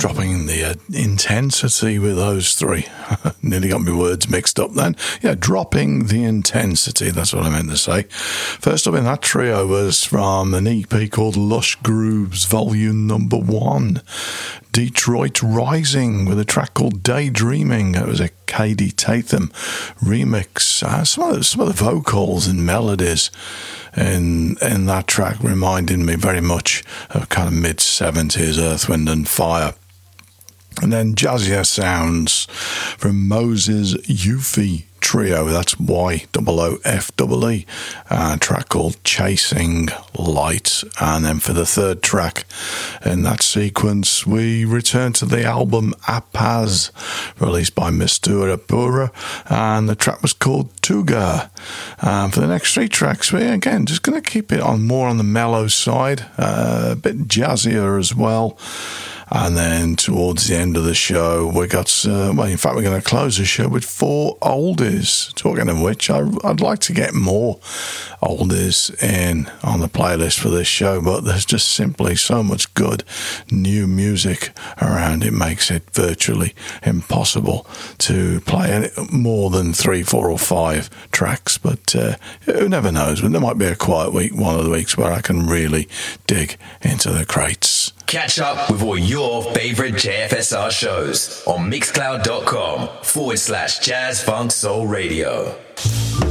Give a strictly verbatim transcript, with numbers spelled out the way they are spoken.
dropping the uh, intensity with those three. Nearly got my words mixed up then. Yeah, dropping the intensity, that's what I meant to say. First up in that trio was from an E P called Lush Grooves Volume Number One. Detroit Rising with a track called Daydreaming. It was a Katie Tatham remix. Uh, some, of the, some of the vocals and melodies in in that track reminded me very much of kind of mid seventies Earth, Wind and Fire. And then jazzier sounds from Moses Yuffie Trio, that's Y O O F E E, a track called Chasing Light. And then for the third track in that sequence, we return to the album Apaz, released by Mistura Pura, and the track was called Tuga. And for the next three tracks, we again just going to keep it on more on the mellow side, uh, a bit jazzier as well. And then towards the end of the show, we got, uh, well, in fact, we're going to close the show with four oldies. Talking of which, I, I'd like to get more oldies in on the playlist for this show, but there's just simply so much good new music around. It makes it virtually impossible to play any, more than three, four, or five tracks. But uh, who never knows? There might be a quiet week, one of the weeks, where I can really dig into the crates. Catch up with all your favourite J F S R shows on mixcloud.com forward slash jazz funk soul radio.